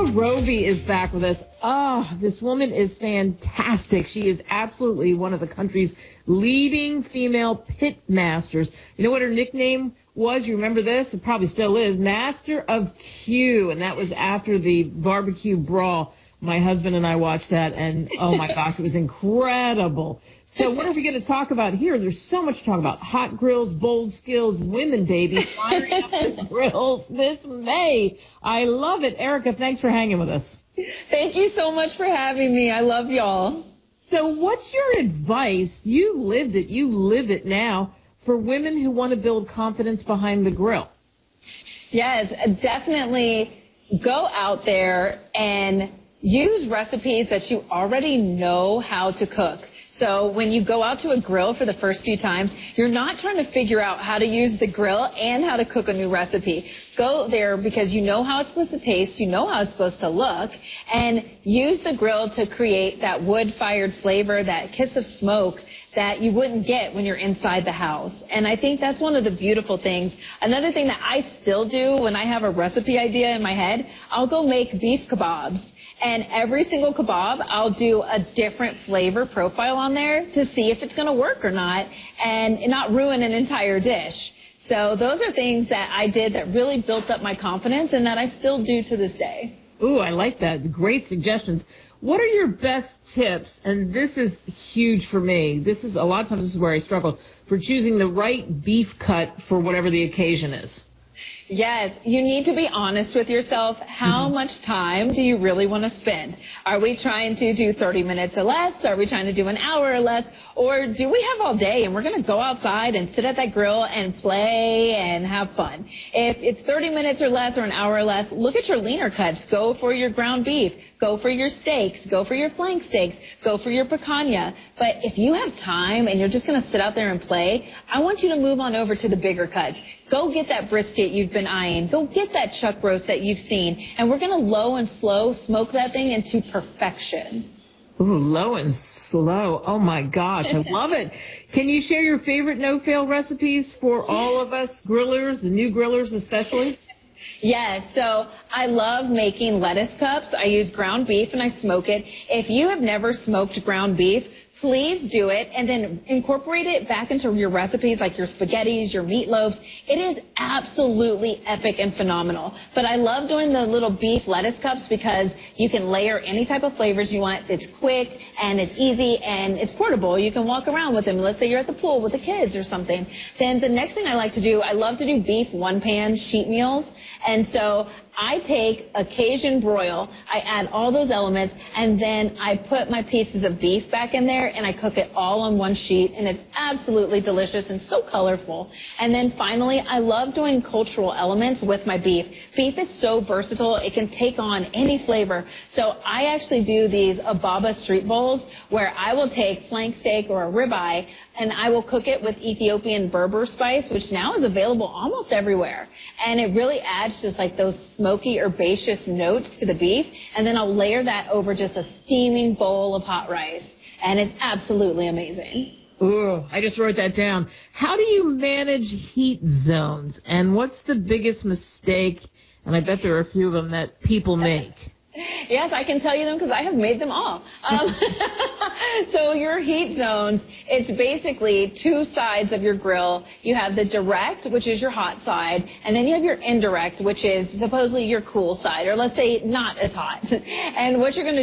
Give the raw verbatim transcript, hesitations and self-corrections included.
Roby is back with us. Oh, this woman is fantastic. She is absolutely one of the country's leading female pit masters. You know what her nickname was? You remember this? It probably still is. Master of Q. And that was after the barbecue brawl. My husband and I watched that, and oh my gosh, it was incredible. So what are we going to talk about here? There's so much to talk about. Hot grills, bold skills, women, baby, firing up the grills this May. I love it. Erica, thanks for hanging with us. Thank you so much for having me. I love y'all. So what's your advice? You lived it. You live it now for women who want to build confidence behind the grill. Yes, definitely go out there and use recipes that you already know how to cook. So when you go out to a grill for the first few times, you're not trying to figure out how to use the grill and how to cook a new recipe. Go there because you know how it's supposed to taste, you know how it's supposed to look, and use the grill to create that wood-fired flavor, that kiss of smoke that you wouldn't get when you're inside the house. And I think that's one of the beautiful things. Another thing that I still do when I have a recipe idea in my head, I'll go make beef kebabs. And every single kebab, I'll do a different flavor profile on there to see if it's gonna work or not and not ruin an entire dish. So those are things that I did that really built up my confidence and that I still do to this day. Ooh, I like that. Great suggestions. What are your best tips? And this is huge for me. This is a lot of times this is where I struggle for choosing the right beef cut for whatever the occasion is. Yes, you need to be honest with yourself. How mm-hmm. much time do you really want to spend? Are we trying to do thirty minutes or less? Are we trying to do an hour or less? Or do we have all day and we're going to go outside and sit at that grill and play and have fun? If it's thirty minutes or less or an hour or less, look at your leaner cuts. Go for your ground beef. Go for your steaks. Go for your flank steaks. Go for your picanha. But if you have time and you're just going to sit out there and play, I want you to move on over to the bigger cuts. Go get that brisket you've been eyeing. Go get that chuck roast that you've seen. And we're going to low and slow smoke that thing into perfection. Ooh, low and slow. Oh, my gosh. I love it. Can you share your favorite no-fail recipes for all of us grillers, the new grillers especially? Yes, so I love making lettuce cups. I use ground beef and I smoke it. If you have never smoked ground beef, please do it and then incorporate it back into your recipes like your spaghettis, your meatloaves. It is absolutely epic and phenomenal. But I love doing the little beef lettuce cups because you can layer any type of flavors you want. It's quick and it's easy and it's portable. You can walk around with them. Let's say you're at the pool with the kids or something. Then the next thing I like to do, I love to do beef one-pan sheet meals. And so I take a Cajun broil, I add all those elements, and then I put my pieces of beef back in there, and I cook it all on one sheet, and it's absolutely delicious and so colorful. And then finally, I love doing cultural elements with my beef. Beef is so versatile, it can take on any flavor. So I actually do these Ababa street bowls, where I will take flank steak or a ribeye, and I will cook it with Ethiopian Berber spice, which now is available almost everywhere. And it really adds just like those smoky, herbaceous notes to the beef. And then I'll layer that over just a steaming bowl of hot rice. And it's absolutely amazing. Ooh, I just wrote that down. How do you manage heat zones? And what's the biggest mistake, and I bet there are a few of them, that people make? Yes, I can tell you them because I have made them all. Um, so your heat zones, it's basically two sides of your grill. You have the direct, which is your hot side, and then you have your indirect, which is supposedly your cool side, or let's say not as hot. And what you're going to